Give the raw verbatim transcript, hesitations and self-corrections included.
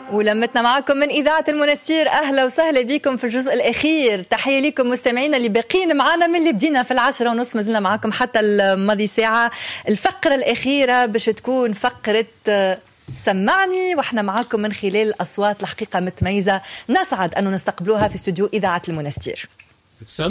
ولمتنا معكم من إذاعة المنستير. أهلا وسهلا بكم في الجزء الأخير. تحية لكم مستمعينا اللي باقين معنا من اللي بدينا في العشرة ونص، مازلنا معكم حتى الماضي ساعة. الفقرة الأخيرة باش تكون فقرة سمعني، واحنا معاكم من خلال الأصوات الحقيقة متميزة نسعد أن نستقبلوها في استوديو إذاعة المنستير.